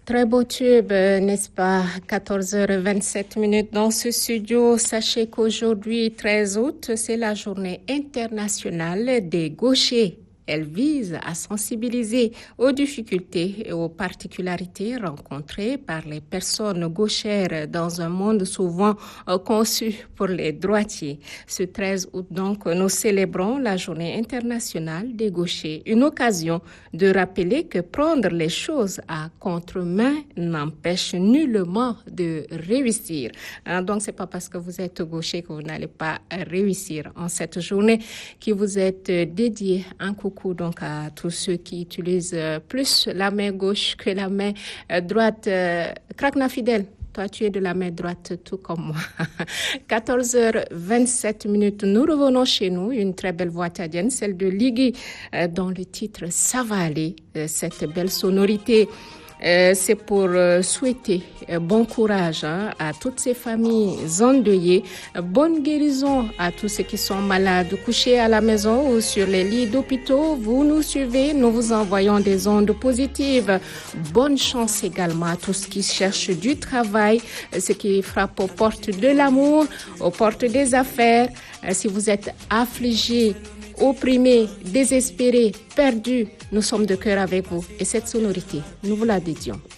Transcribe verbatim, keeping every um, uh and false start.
Très beau tube, euh, n'est-ce pas? quatorze heures vingt-sept minutes dans ce studio. Sachez qu'aujourd'hui, treize août, c'est la journée internationale des gauchers. Elle vise à sensibiliser aux difficultés et aux particularités rencontrées par les personnes gauchères dans un monde souvent euh, conçu pour les droitiers. Ce treize août, donc, nous célébrons la journée internationale des gauchers. Une occasion de rappeler que prendre les choses à contre-main n'empêche nullement de réussir. Hein, donc, c'est pas parce que vous êtes gaucher que vous n'allez pas réussir. En cette journée qui vous est dédiée, un coucou donc à tous ceux qui utilisent plus la main gauche que la main droite. Krakna Fidèle, toi tu es de la main droite tout comme moi. quatorze heures vingt-sept minutes, nous revenons chez nous. Une très belle voix tchadienne, celle de Ligui, dont le titre Ça va aller. Cette belle sonorité, Euh, c'est pour euh, souhaiter euh, bon courage hein, à toutes ces familles endeuillées, euh, bonne guérison à tous ceux qui sont malades, couchés à la maison ou sur les lits d'hôpitaux. Vous nous suivez, nous vous envoyons des ondes positives. Bonne chance également à tous qui cherchent du travail, euh, ceux qui frappent aux portes de l'amour, aux portes des affaires. Euh, si vous êtes affligés, opprimés, désespérés, perdus, nous sommes de cœur avec vous et cette sonorité, nous vous la dédions.